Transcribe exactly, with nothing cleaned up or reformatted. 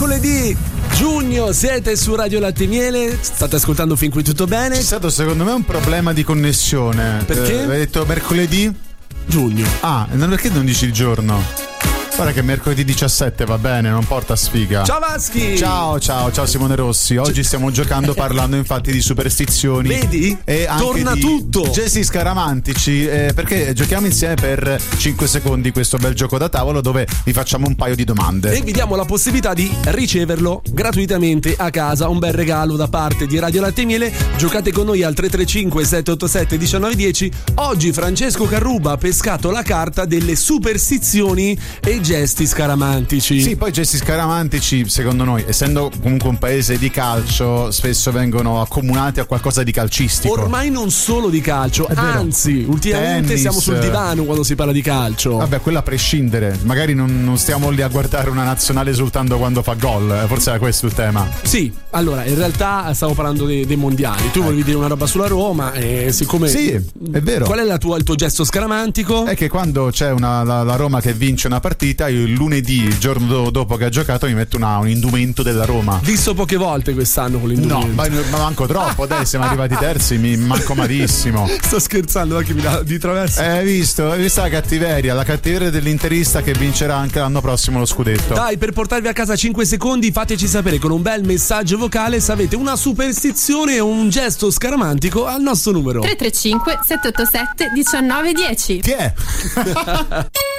mercoledì giugno, siete su Radio Latte e Miele, state ascoltando fin qui tutto bene? C'è stato secondo me un problema di connessione. Perché? Eh, hai detto mercoledì? Giugno. Ah, perché non dici il giorno? Guarda che mercoledì diciassette va bene, non porta sfiga. Ciao Vaschi! Ciao, ciao, ciao Simone Rossi. Oggi stiamo giocando parlando infatti di superstizioni. Vedi? E anche torna di tutto! Gesti scaramantici, eh, perché giochiamo insieme per cinque secondi questo bel gioco da tavolo dove vi facciamo un paio di domande. E vi diamo la possibilità di riceverlo gratuitamente a casa, un bel regalo da parte di Radio Latte e Miele. Giocate con noi al tre tre cinque sette otto sette uno nove uno zero. Oggi Francesco Carruba ha pescato la carta delle superstizioni e gesti scaramantici. Sì, poi gesti scaramantici, secondo noi, essendo comunque un paese di calcio, spesso vengono accomunati a qualcosa di calcistico. Ormai non solo di calcio, anzi, ultimamente Tennis. siamo sul divano quando si parla di calcio. Vabbè, quello a prescindere. Magari non, non stiamo lì a guardare una nazionale esultando quando fa gol. Forse era questo il tema. Sì, allora, in realtà stavo parlando dei, dei mondiali. Tu volevi dire una roba sulla Roma e siccome... Sì, è vero. Qual è la tua, il tuo gesto scaramantico? È che quando c'è una, la, la Roma che vince una partita, io il lunedì, il giorno dopo che ha giocato, mi metto una, un indumento della Roma. Visto poche volte quest'anno con l'indumento. No, ma, ma manco troppo, dai, siamo arrivati terzi, mi manco malissimo. Sto scherzando, anche mi dà di traverso. Hai visto? Hai visto la cattiveria, la cattiveria dell'interista che vincerà anche l'anno prossimo lo scudetto. Dai, per portarvi a casa cinque secondi, fateci sapere con un bel messaggio vocale se avete una superstizione o un gesto scaramantico al nostro numero tre tre cinque sette otto sette uno nove uno zero. Chi è?